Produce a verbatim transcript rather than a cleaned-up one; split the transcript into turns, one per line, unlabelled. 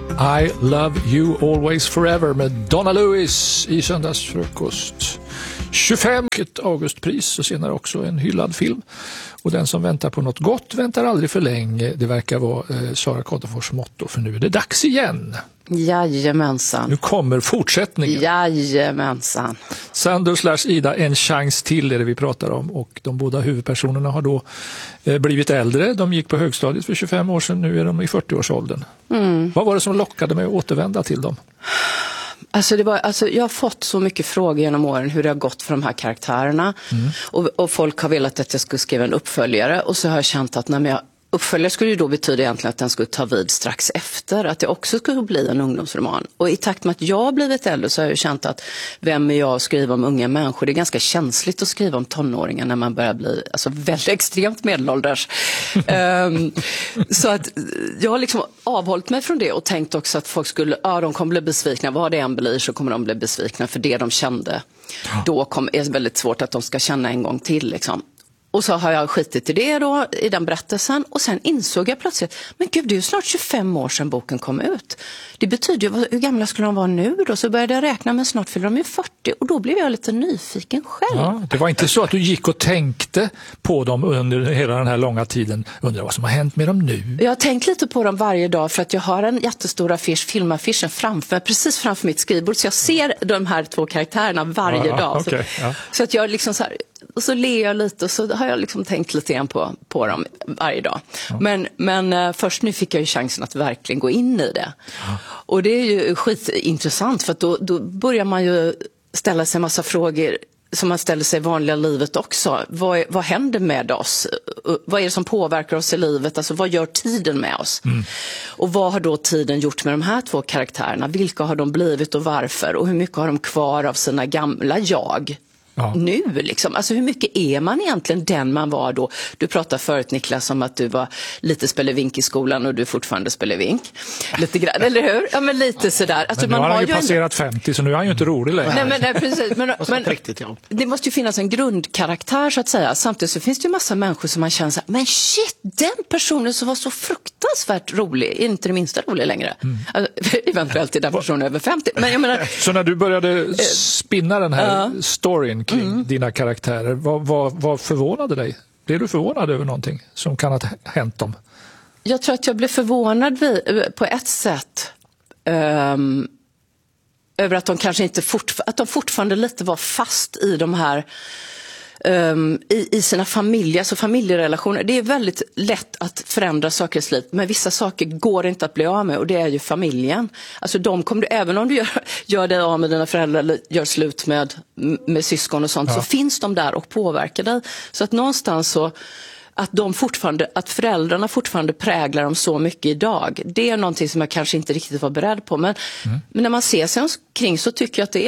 I love you always forever med Donna Lewis i söndagsfrukost. tjugofem, ett Augustpris och senare också en hyllad film. Och den som väntar på något gott väntar aldrig för länge. Det verkar vara eh, Sara Kadefors motto, för nu är det dags igen.
Jajamensan.
Nu kommer fortsättningen.
Jajamensan.
Sandor slash Ida, en chans till är det vi pratar om. Och de båda huvudpersonerna har då eh, blivit äldre. De gick på högstadiet för tjugofem år sedan, nu är de i fyrtioårsåldern. Mm. Vad var det som lockade mig att återvända till dem?
Alltså det var, alltså jag har fått så mycket frågor genom åren hur det har gått för de här karaktärerna. Mm. Och, och folk har velat att jag skulle skriva en uppföljare. Och så har jag känt att när jag uppföljare skulle ju då betyda egentligen att den skulle ta vid strax efter. Att det också skulle bli en ungdomsroman. Och i takt med att jag har blivit äldre så har jag känt att vem är jag att skriva om unga människor? Det är ganska känsligt att skriva om tonåringar när man börjar bli alltså, väldigt extremt medelålders. um, så att jag har liksom avhållit mig från det och tänkt också att folk skulle, ja de kommer bli besvikna. Vad det än blir så kommer de bli besvikna för det de kände. Ja. Då kom, är det väldigt svårt att de ska känna en gång till liksom. Och så har jag skitit i det då, i den berättelsen. Och sen insåg jag plötsligt, men gud, det är ju snart tjugofem år sedan boken kom ut. Det betyder ju, hur gamla skulle de vara nu då? Så började jag räkna, men snart fyller de ju fyrtio. Och då blev jag lite nyfiken själv.
Ja, det var inte så att du gick och tänkte på dem under hela den här långa tiden. Undrar vad som har hänt med dem nu?
Jag har tänkt lite på dem varje dag för att jag har en jättestor affisch, filmaffischen framför, precis framför mitt skrivbord. Så jag ser de här två karaktärerna varje
ja,
dag.
Okay,
så,
ja.
så att jag liksom så här... Och så ler jag lite och så har jag liksom tänkt lite grann på, på dem varje dag. Ja. Men, men uh, först nu fick jag ju chansen att verkligen gå in i det. Ja. Och det är ju skitintressant för att då, då börjar man ju ställa sig en massa frågor som man ställer sig i vanliga livet också. Vad, är, vad händer med oss? Vad är det som påverkar oss i livet? Alltså vad gör tiden med oss? Mm. Och vad har då tiden gjort med de här två karaktärerna? Vilka har de blivit och varför? Och hur mycket har de kvar av sina gamla jag? Ja. Nu liksom, alltså hur mycket är man egentligen den man var då? Du pratade förut Niklas om att du var lite spelevink i skolan och du fortfarande spelevink. Lite grann, eller hur? Ja men lite sådär. Alltså,
men nu
man
har han ju
har
passerat en... femtio så nu är han ju inte rolig längre.
Nej men nej, precis. Men, men,
riktigt, ja.
Det måste ju finnas en grundkaraktär så att säga. Samtidigt så finns det ju massa människor som man känner så här, men shit, den personen som var så fruktansvärt rolig är inte det minsta rolig längre. Mm. Alltså, eventuellt är den personen över femtio. Men jag menar,
så när du började spinna den här uh, storyn kring mm. dina karaktärer, vad, vad, vad förvånade dig? Blev du förvånad över någonting som kan ha hänt dem?
Jag tror att jag blev förvånad vid, på ett sätt um, över att de kanske inte fortfar- att de fortfarande lite var fast i de här um, i, i sina familjer, alltså familjerelationer. Det är väldigt lätt att förändra saker i sitt liv, men vissa saker går inte att bli av med och det är ju familjen. Alltså de kommer du, även om du gör, gör dig av med dina föräldrar eller gör slut med, med syskon och sånt, ja. Så finns de där och påverkar dig. Så att någonstans så att de fortfarande, att föräldrarna fortfarande präglar dem så mycket idag. Det är någonting som jag kanske inte riktigt var beredd på. Men, mm. men när man ser sig omkring så tycker jag att det